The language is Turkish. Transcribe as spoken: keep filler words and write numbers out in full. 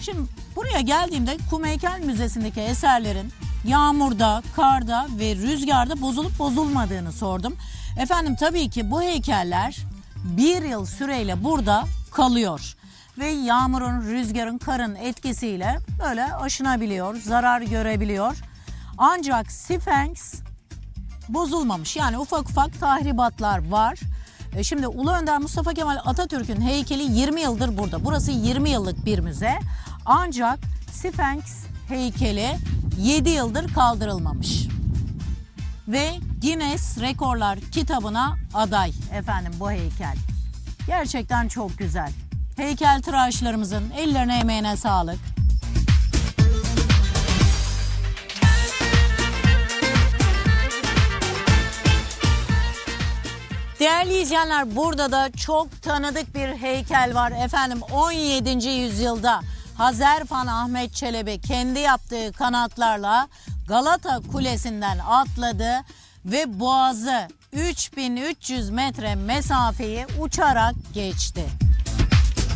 Şimdi buraya geldiğimde Kum Heykel Müzesi'ndeki eserlerin yağmurda, karda ve rüzgarda bozulup bozulmadığını sordum. Efendim tabii ki bu heykeller bir yıl süreyle burada kalıyor. Ve yağmurun, rüzgarın, karın etkisiyle böyle aşınabiliyor, zarar görebiliyor. Ancak Sphinx bozulmamış. Yani ufak ufak tahribatlar var. E şimdi Ulu Önder Mustafa Kemal Atatürk'ün heykeli yirmi yıldır burada. Burası yirmi yıllık bir müze. Ancak Sphinx heykeli yedi yıldır kaldırılmamış. Ve Guinness Rekorlar kitabına aday efendim bu heykel. Gerçekten çok güzel. Heykeltıraşlarımızın ellerine emeğine sağlık. Değerli izleyenler, burada da çok tanıdık bir heykel var. Efendim on yedinci yüzyılda Hazarfen Ahmet Çelebi kendi yaptığı kanatlarla Galata Kulesi'nden atladı ve Boğaz'ı üç bin üç yüz metre mesafeyi uçarak geçti.